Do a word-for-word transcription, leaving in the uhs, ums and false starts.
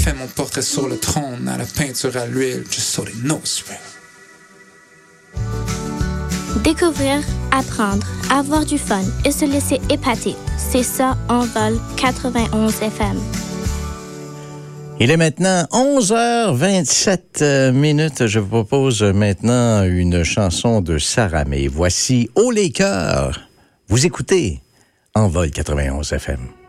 Fais mon portrait sur le trône, à la peinture à l'huile, just so they know it's real. Découvrir, apprendre, avoir du fun et se laisser épater. C'est ça, Envol quatre-vingt-onze F M. Il est maintenant onze heures vingt-sept minutes. Je vous propose maintenant une chanson de Sarah May. Voici « Haut les cœurs ». Vous écoutez Envol quatre-vingt-onze F M.